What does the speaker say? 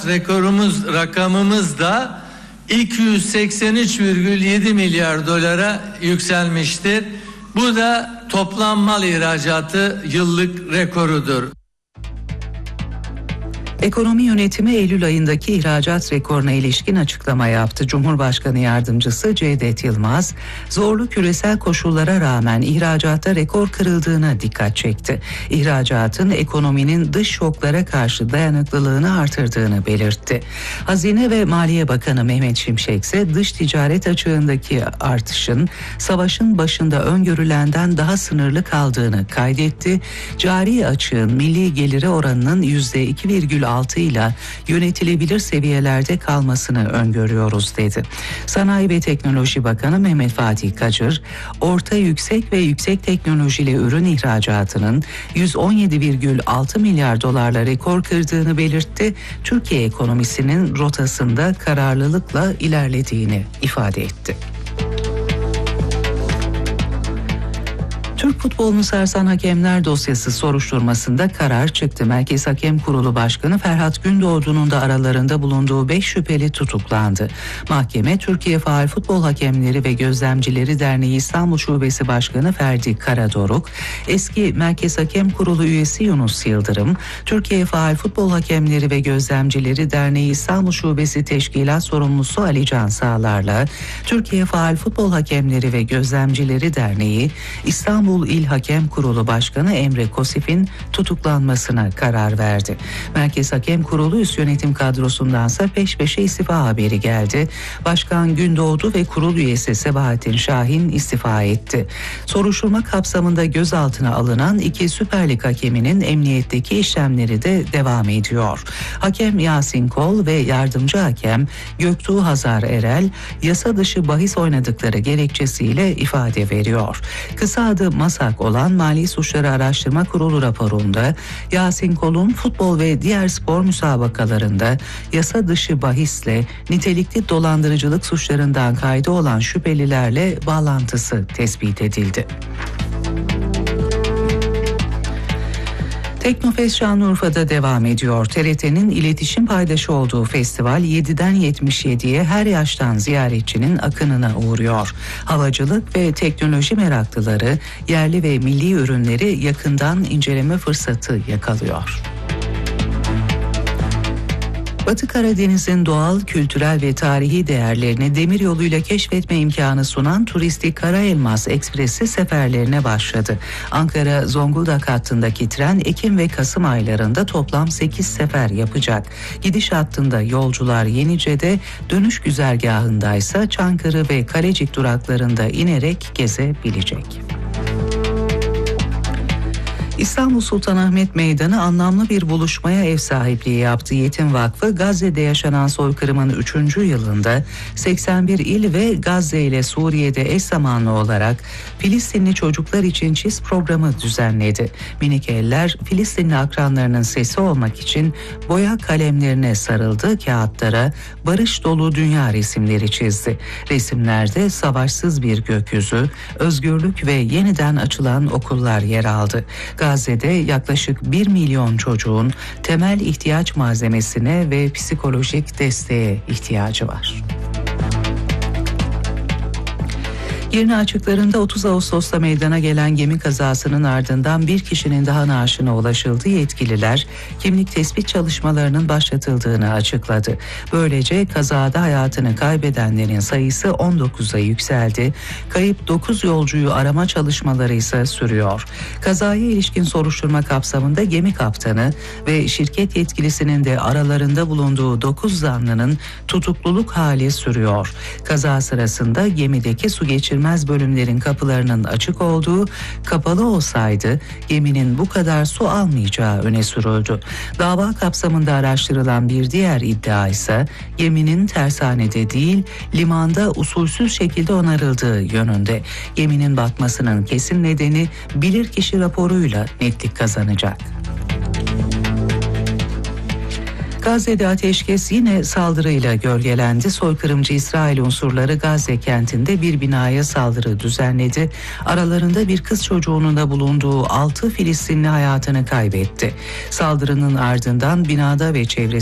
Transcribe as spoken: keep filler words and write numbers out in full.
Rekorumuz, rakamımız da iki yüz seksen üç virgül yedi milyar dolara yükselmiştir. Bu da toplam mal ihracatı yıllık rekorudur. Ekonomi yönetimi Eylül ayındaki ihracat rekoruna ilişkin açıklama yaptı. Cumhurbaşkanı Yardımcısı Cevdet Yılmaz, zorlu küresel koşullara rağmen ihracatta rekor kırıldığına dikkat çekti. İhracatın ekonominin dış şoklara karşı dayanıklılığını artırdığını belirtti. Hazine ve Maliye Bakanı Mehmet Şimşek ise dış ticaret açığındaki artışın savaşın başında öngörülenden daha sınırlı kaldığını kaydetti. Cari açığın milli geliri oranının yüzde iki virgül altı ile yönetilebilir seviyelerde kalmasını öngörüyoruz dedi. Sanayi ve Teknoloji Bakanı Mehmet Fatih Kacır, orta yüksek ve yüksek teknolojili ürün ihracatının yüz on yedi virgül altı milyar dolarla rekor kırdığını belirtti. Türkiye ekonomisinin rotasında kararlılıkla ilerlediğini ifade etti. Türk futbolunu sarsan hakemler dosyası soruşturmasında karar çıktı. Merkez Hakem Kurulu Başkanı Ferhat Gündoğdu'nun da aralarında bulunduğu beş şüpheli tutuklandı. Mahkeme, Türkiye Faal Futbol Hakemleri ve Gözlemcileri Derneği İstanbul Şubesi Başkanı Ferdi Karadoruk, eski Merkez Hakem Kurulu üyesi Yunus Yıldırım, Türkiye Faal Futbol Hakemleri ve Gözlemcileri Derneği İstanbul Şubesi Teşkilat Sorumlusu Ali Can Sağlar'la Türkiye Faal Futbol Hakemleri ve Gözlemcileri Derneği İstanbul İl Hakem Kurulu Başkanı Emre Kosif'in tutuklanmasına karar verdi. Merkez Hakem Kurulu üst yönetim kadrosundansa peş peşe istifa haberi geldi. Başkan Gündoğdu ve kurul üyesi Sebahattin Şahin istifa etti. Soruşturma kapsamında gözaltına alınan iki Süper Lig hakeminin emniyetteki işlemleri de devam ediyor. Hakem Yasin Kol ve yardımcı hakem Göktuğ Hazar Erel yasa dışı bahis oynadıkları gerekçesiyle ifade veriyor. Kısa adı MASAK olan Mali Suçları Araştırma Kurulu raporunda Yasin Kol'un futbol ve diğer spor müsabakalarında yasa dışı bahisle nitelikli dolandırıcılık suçlarından kaydı olan şüphelilerle bağlantısı tespit edildi. Teknofest Şanlıurfa'da devam ediyor. T R T'nin iletişim paydaşı olduğu festival yediden yetmiş yediye her yaştan ziyaretçinin akınına uğruyor. Havacılık ve teknoloji meraklıları yerli ve milli ürünleri yakından inceleme fırsatı yakalıyor. Batı Karadeniz'in doğal, kültürel ve tarihi değerlerini demiryoluyla keşfetme imkanı sunan turistik Karaelmas Ekspresi seferlerine başladı. Ankara-Zonguldak hattındaki tren Ekim ve Kasım aylarında toplam sekiz sefer yapacak. Gidiş hattında yolcular Yenice'de, dönüş güzergahındaysa Çankırı ve Kalecik duraklarında inerek gezebilecek. İstanbul Sultanahmet Meydanı anlamlı bir buluşmaya ev sahipliği yaptı. Yetim Vakfı, Gazze'de yaşanan soykırımın üçüncü yılında seksen bir il ve Gazze ile Suriye'de eş zamanlı olarak Filistinli çocuklar için çiz programı düzenledi. Minik eller Filistinli akranlarının sesi olmak için boya kalemlerine sarıldı, kağıtlara barış dolu dünya resimleri çizdi. Resimlerde savaşsız bir gökyüzü, özgürlük ve yeniden açılan okullar yer aldı. Gazze'de yaklaşık bir milyon çocuğun temel ihtiyaç malzemesine ve psikolojik desteğe ihtiyacı var. Girne açıklarında otuz Ağustos'ta meydana gelen gemi kazasının ardından bir kişinin daha naaşına ulaşıldı. Yetkililer kimlik tespit çalışmalarının başlatıldığını açıkladı. Böylece kazada hayatını kaybedenlerin sayısı on dokuza yükseldi. Kayıp dokuz yolcuyu arama çalışmaları ise sürüyor. Kazaya ilişkin soruşturma kapsamında gemi kaptanı ve şirket yetkilisinin de aralarında bulunduğu dokuz zanlının tutukluluk hali sürüyor. Kaza sırasında gemideki su geçirme bölümlerin kapılarının açık olduğu, kapalı olsaydı geminin bu kadar su almayacağı öne sürüldü. Dava kapsamında araştırılan bir diğer iddia ise geminin tersanede değil, limanda usulsüz şekilde onarıldığı yönünde. Geminin batmasının kesin nedeni bilirkişi raporuyla netlik kazanacak. Gazze'de ateşkes yine saldırıyla gölgelendi. Soykırımcı İsrail unsurları Gazze kentinde bir binaya saldırı düzenledi. Aralarında bir kız çocuğunun da bulunduğu altı Filistinli hayatını kaybetti. Saldırının ardından binada ve çevresinde